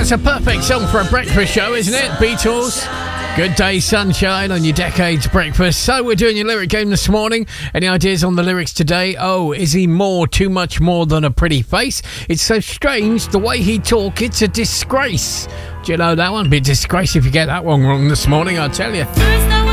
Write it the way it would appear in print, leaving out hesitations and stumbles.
That's a perfect song for a breakfast show, isn't it? Beatles. Good day, sunshine on your Decades breakfast. So we're doing your lyric game this morning. Any ideas on the lyrics today? Oh, is he more, too much more than a pretty face? It's so strange, the way he talk, it's a disgrace. Do you know that one? Be a disgrace if you get that one wrong this morning, I'll tell you.